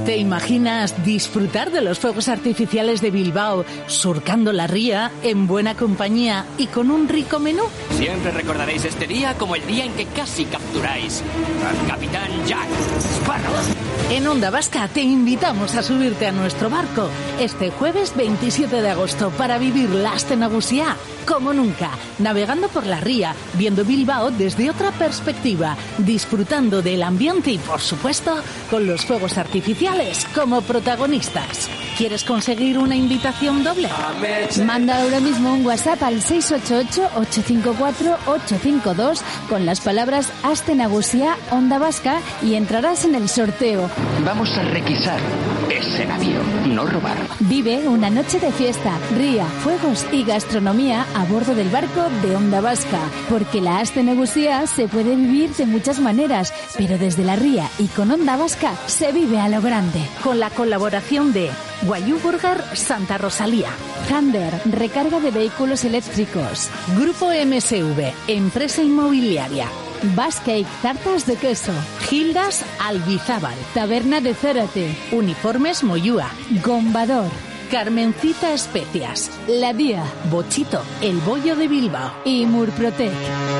¿Te imaginas disfrutar de los fuegos artificiales de Bilbao, surcando la ría, en buena compañía y con un rico menú? Siempre recordaréis este día como el día en que casi capturáis al capitán Jack Sparrow. En Onda Vasca te invitamos a subirte a nuestro barco este jueves 27 de agosto para vivir la Aste Nagusia como nunca, navegando por la ría, viendo Bilbao desde otra perspectiva, disfrutando del ambiente y, por supuesto, con los fuegos artificiales como protagonistas. ¿Quieres conseguir una invitación doble? Manda ahora mismo un WhatsApp al 688-854-852 con las palabras Aste Nagusia Onda Vasca y entrarás en el sorteo. Vamos a requisar ese navío, no robar. Vive una noche de fiesta, ría, fuegos y gastronomía a bordo del barco de Onda Vasca, porque la Aste Nagusia se puede vivir de muchas maneras, pero desde la ría y con Onda Vasca se vive a lo grande. Con la colaboración de Guayú Burger Santa Rosalía, Thunder, recarga de vehículos eléctricos, Grupo MSV, empresa inmobiliaria, Bascake, tartas de queso, Gildas Albizábal, Taberna de Zárate, Uniformes Moyúa, Gombador, Carmencita Especias, La Día, Bochito, el bollo de Bilbao y Murprotec.